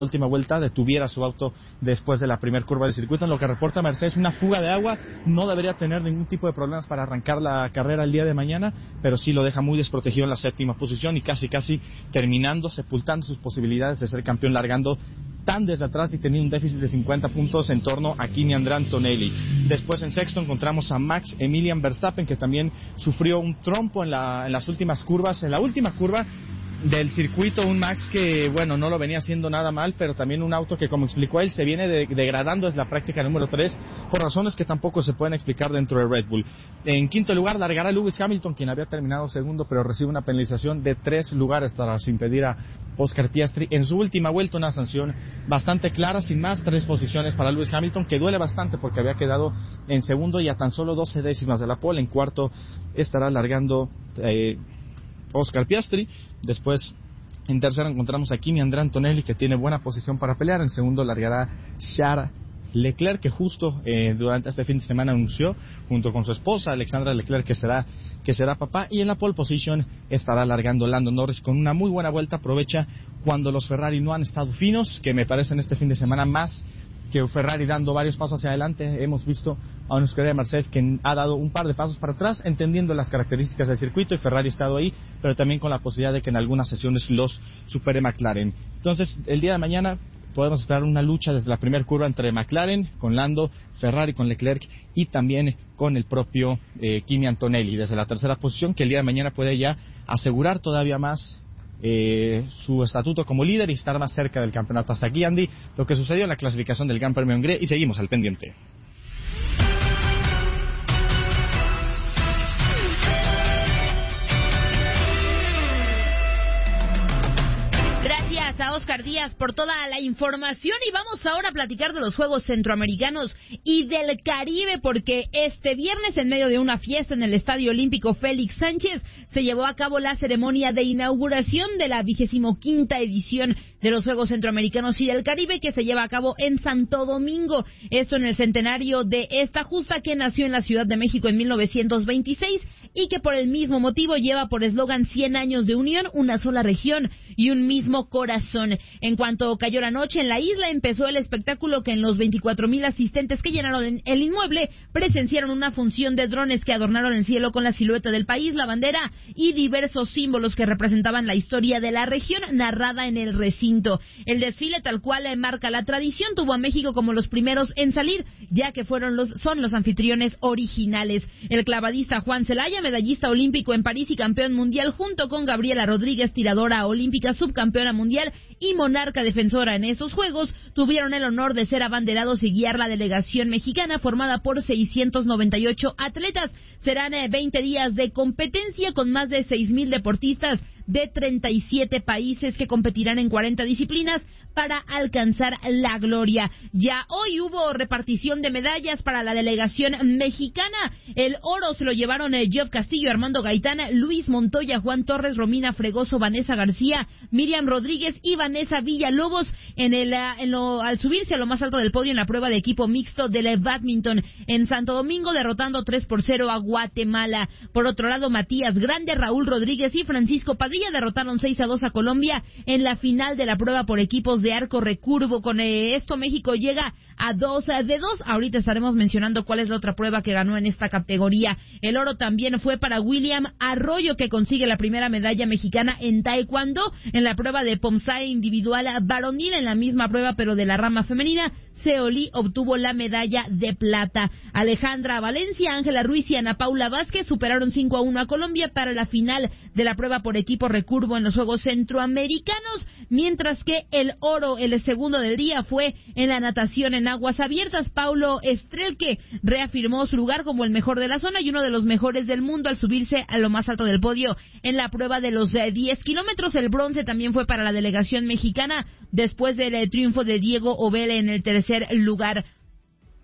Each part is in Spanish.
última vuelta detuviera su auto después de la primera curva del circuito. En lo que reporta Mercedes, una fuga de agua, no debería tener ningún tipo de problemas para arrancar la carrera el día de mañana, pero sí lo deja muy desprotegido en la séptima posición y casi terminando, sepultando sus posibilidades de ser campeón, largando tan desde atrás y teniendo un déficit de 50 puntos en torno a Kimi Antonelli. Después en sexto encontramos a Max Emilian Verstappen, que también sufrió un trompo en las últimas curvas, en la última curva del circuito, un Max que, bueno, no lo venía haciendo nada mal, pero también un auto que, como explicó él, se viene degradando desde la práctica número 3, por razones que tampoco se pueden explicar dentro de Red Bull. En quinto lugar largará Lewis Hamilton, quien había terminado segundo, pero recibe una penalización de 3 lugares tras impedir a Oscar Piastri en su última vuelta, una sanción bastante clara, sin más, 3 posiciones para Lewis Hamilton, que duele bastante porque había quedado en segundo y a tan solo 12 décimas de la pole. En cuarto estará largando Oscar Piastri. Después en tercera encontramos a Kimi Antonelli, que tiene buena posición para pelear. En segundo largará Charles Leclerc, que justo durante este fin de semana anunció junto con su esposa Alexandra Leclerc que será papá. Y en la pole position estará largando Lando Norris con una muy buena vuelta. Aprovecha cuando los Ferrari no han estado finos, que me parecen este fin de semana más que Ferrari dando varios pasos hacia adelante. Hemos visto a una escudería de Mercedes que ha dado un par de pasos para atrás, entendiendo las características del circuito, y Ferrari ha estado ahí, pero también con la posibilidad de que en algunas sesiones los supere McLaren. Entonces, el día de mañana podemos esperar una lucha desde la primera curva entre McLaren con Lando, Ferrari con Leclerc y también con el propio Kimi Antonelli desde la tercera posición, que el día de mañana puede ya asegurar todavía más su estatuto como líder y estar más cerca del campeonato. Hasta aquí, Andy, lo que sucedió en la clasificación del Gran Premio de Hungría, y seguimos al pendiente. Gracias a Oscar Díaz por toda la información, y vamos ahora a platicar de los Juegos Centroamericanos y del Caribe, porque este viernes, en medio de una fiesta en el Estadio Olímpico Félix Sánchez, se llevó a cabo la ceremonia de inauguración de la 25ª edición de los Juegos Centroamericanos y del Caribe, que se lleva a cabo en Santo Domingo. Esto en el centenario de esta justa, que nació en la Ciudad de México en 1926 y que por el mismo motivo lleva por eslogan 100 años de unión, una sola región y un mismo corazón. En cuanto cayó la noche en la isla, empezó el espectáculo, que en los 24,000 asistentes que llenaron el inmueble presenciaron una función de drones que adornaron el cielo con la silueta del país, la bandera y diversos símbolos que representaban la historia de la región narrada en el recinto. El desfile, tal cual marca la tradición, tuvo a México como los primeros en salir, ya que son los anfitriones originales. El clavadista Juan Celaya, medallista olímpico en París y campeón mundial, junto con Gabriela Rodríguez, tiradora olímpica, subcampeona mundial y monarca defensora en estos Juegos, tuvieron el honor de ser abanderados y guiar la delegación mexicana, formada por 698 atletas. Serán 20 días de competencia con más de 6,000 deportistas de 37 países que competirán en 40 disciplinas para alcanzar la gloria. Ya hoy hubo repartición de medallas para la delegación mexicana. El oro se lo llevaron Geoff Castillo, Armando Gaitán, Luis Montoya, Juan Torres, Romina Fregoso, Vanessa García, Miriam Rodríguez y Vanessa Villalobos al subirse a lo más alto del podio en la prueba de equipo mixto del bádminton en Santo Domingo, derrotando 3-0 a Guatemala. Por otro lado, Matías Grande, Raúl Rodríguez y Francisco Padilla derrotaron 6-2 a Colombia en la final de la prueba por equipos de arco recurvo. Con esto, México llega a 2-2. Ahorita estaremos mencionando cuál es la otra prueba que ganó en esta categoría. El oro también fue para William Arroyo, que consigue la primera medalla mexicana en taekwondo en la prueba de Pomsae individual varonil. En la misma prueba, pero de la rama femenina, Seoli obtuvo la medalla de plata. Alejandra Valencia, Ángela Ruiz y Ana Paula Vázquez superaron 5-1 a Colombia para la final de la prueba por equipo recurvo en los Juegos Centroamericanos, mientras que el oro, el segundo del día, fue en la natación en aguas abiertas. Paulo Estrelque reafirmó su lugar como el mejor de la zona y uno de los mejores del mundo al subirse a lo más alto del podio en la prueba de los 10 kilómetros. El bronce también fue para la delegación mexicana después del triunfo de Diego Obel en el tercer lugar.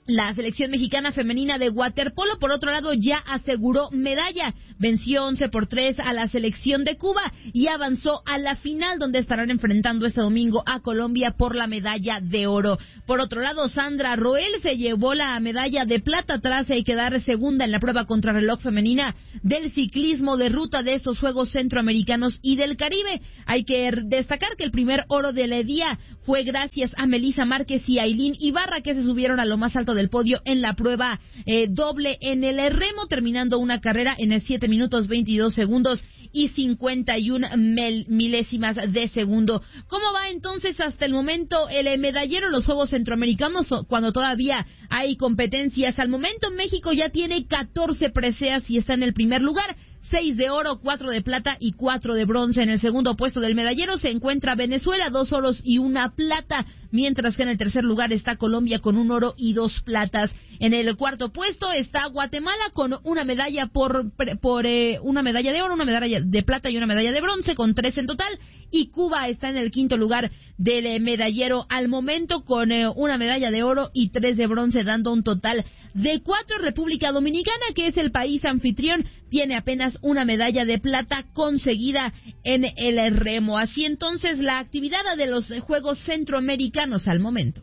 La selección mexicana femenina de waterpolo, por otro lado, ya aseguró medalla. Venció 11-3 a la selección de Cuba y avanzó a la final, donde estarán enfrentando este domingo a Colombia por la medalla de oro. Por otro lado, Sandra Roel se llevó la medalla de plata tras quedar segunda en la prueba contrarreloj femenina del ciclismo de ruta de estos Juegos Centroamericanos y del Caribe. Hay que destacar que el primer oro del día fue gracias a Melissa Márquez y Ailín Ibarra, que se subieron a lo más alto del podio en la prueba doble en el remo, terminando una carrera en el 7 minutos 22 segundos y 51 milésimas de segundo. ¿Cómo va entonces hasta el momento el medallero en los Juegos Centroamericanos cuando todavía hay competencias? Al momento México ya tiene 14 preseas y está en el primer lugar. 6 de oro, 4 de plata y 4 de bronce. En el segundo puesto del medallero se encuentra Venezuela, 2 oros y 1 plata, mientras que en el tercer lugar está Colombia con 1 oro y 2 platas. En el cuarto puesto está Guatemala con una medalla una medalla de oro, una medalla de plata y una medalla de bronce, con 3 en total. Y Cuba está en el quinto lugar del medallero al momento con una medalla de oro y 3 de bronce, dando un total de 4. República Dominicana, que es el país anfitrión, tiene apenas una medalla de plata conseguida en el remo. Así entonces la actividad de los Juegos Centroamericanos al momento.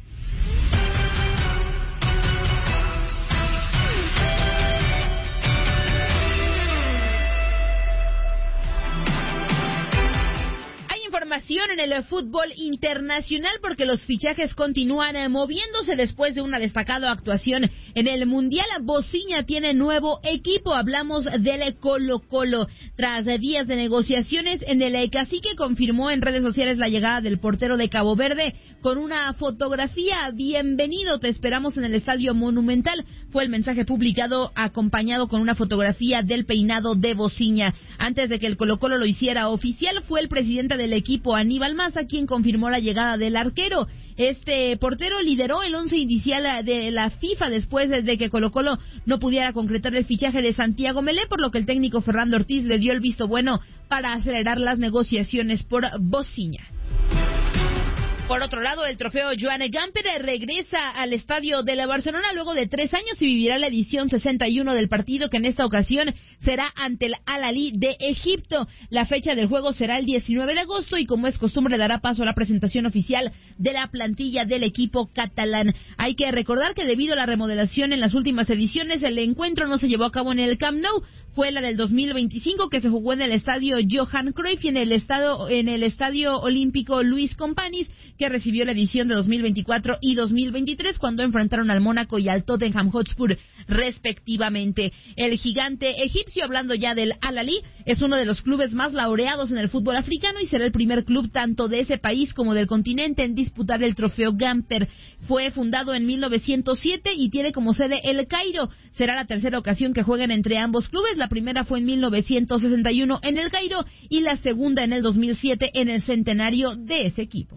Información en el fútbol internacional, porque los fichajes continúan moviéndose después de una destacada actuación en el Mundial. Bociña tiene nuevo equipo. Hablamos del Colo-Colo. Tras días de negociaciones, en el Cacique confirmó en redes sociales la llegada del portero de Cabo Verde con una fotografía. Bienvenido, te esperamos en el Estadio Monumental. Fue el mensaje publicado acompañado con una fotografía del peinado de Bociña. Antes de que el Colo-Colo lo hiciera oficial, fue el presidente del equipo, Aníbal Maza, quien confirmó la llegada del arquero. Este portero lideró el 11 inicial de la FIFA después de que Colo-Colo no pudiera concretar el fichaje de Santiago Melé, por lo que el técnico Fernando Ortiz le dio el visto bueno para acelerar las negociaciones por Bociña. Por otro lado, el trofeo Joan Gamper regresa al estadio de la Barcelona luego de 3 años y vivirá la edición 61 del partido, que en esta ocasión será ante el Al-Ahly de Egipto. La fecha del juego será el 19 de agosto y, como es costumbre, dará paso a la presentación oficial de la plantilla del equipo catalán. Hay que recordar que debido a la remodelación en las últimas ediciones, el encuentro no se llevó a cabo en el Camp Nou. Fue la del 2025, que se jugó en el estadio Johan Cruyff y en el estadio olímpico Luis Companys, que recibió la edición de 2024 y 2023, cuando enfrentaron al Mónaco y al Tottenham Hotspur respectivamente. El gigante egipcio, hablando ya del Al-Ahly, es uno de los clubes más laureados en el fútbol africano y será el primer club tanto de ese país como del continente en disputar el trofeo Gamper. Fue fundado en 1907 y tiene como sede El Cairo. Será la tercera ocasión que jueguen entre ambos clubes. La primera fue en 1961 en El Cairo y la segunda en el 2007 en el centenario de ese equipo.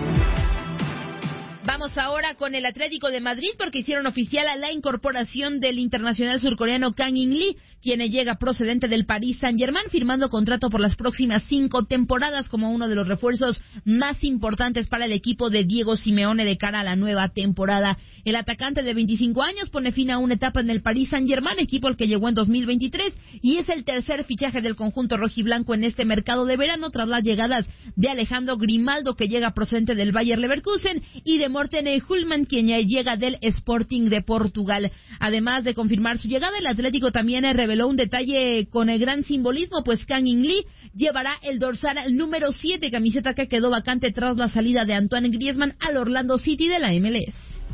Vamos ahora con el Atlético de Madrid, porque hicieron oficial a la incorporación del internacional surcoreano Kang In-lee, quien llega procedente del Paris Saint-Germain, firmando contrato por las próximas 5 temporadas como uno de los refuerzos más importantes para el equipo de Diego Simeone de cara a la nueva temporada. El atacante de 25 años pone fin a una etapa en el Paris Saint-Germain, equipo al que llegó en 2023, y es el tercer fichaje del conjunto rojiblanco en este mercado de verano, tras las llegadas de Alejandro Grimaldo, que llega procedente del Bayer Leverkusen, y de Morten Hulman, quien ya llega del Sporting de Portugal. Además de confirmar su llegada, el Atlético también reveló un detalle con el gran simbolismo, pues Kang In-lee llevará el dorsal número 7, camiseta que quedó vacante tras la salida de Antoine Griezmann al Orlando City de la MLS.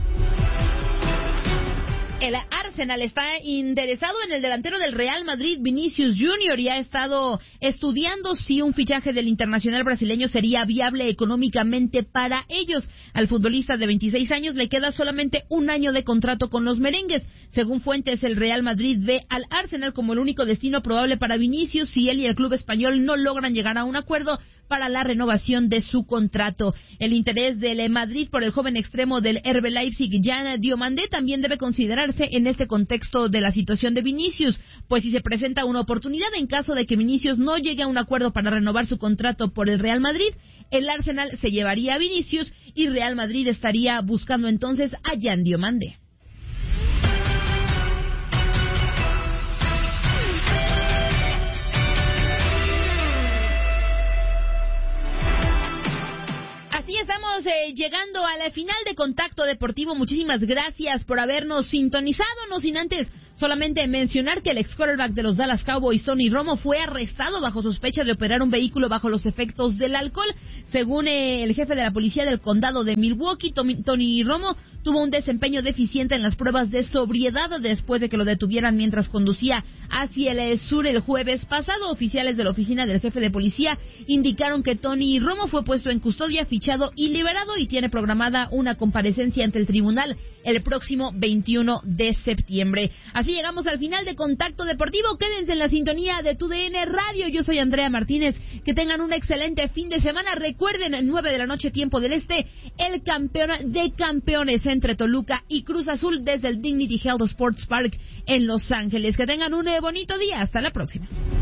El Arsenal está interesado en el delantero del Real Madrid, Vinicius Junior, y ha estado estudiando si un fichaje del internacional brasileño sería viable económicamente para ellos. Al futbolista de 26 años le queda solamente 1 año de contrato con los merengues. Según fuentes, el Real Madrid ve al Arsenal como el único destino probable para Vinicius si él y el club español no logran llegar a un acuerdo para la renovación de su contrato. El interés del Madrid por el joven extremo del RB Leipzig, Jan Diomandé, también debe considerarse en este contexto de la situación de Vinicius, pues si se presenta una oportunidad en caso de que Vinicius no llegue a un acuerdo para renovar su contrato por el Real Madrid, el Arsenal se llevaría a Vinicius y Real Madrid estaría buscando entonces a Jan Diomandé. llegando a la final de Contacto Deportivo. Muchísimas gracias por habernos sintonizado, no sin antes solamente mencionar que el ex quarterback de los Dallas Cowboys, Tony Romo, fue arrestado bajo sospecha de operar un vehículo bajo los efectos del alcohol. Según el jefe de la policía del condado de Milwaukee, Tony Romo tuvo un desempeño deficiente en las pruebas de sobriedad después de que lo detuvieran mientras conducía hacia el sur el jueves pasado. Oficiales de la oficina del jefe de policía indicaron que Tony Romo fue puesto en custodia, fichado y liberado, y tiene programada una comparecencia ante el tribunal el próximo 21 de septiembre. Así llegamos al final de Contacto Deportivo. Quédense en la sintonía de TUDN Radio. Yo soy Andrea Martínez. Que tengan un excelente fin de semana. Recuerden, 9 de la noche, tiempo del este, el campeón de campeones entre Toluca y Cruz Azul desde el Dignity Health Sports Park en Los Ángeles. Que tengan un bonito día. Hasta la próxima.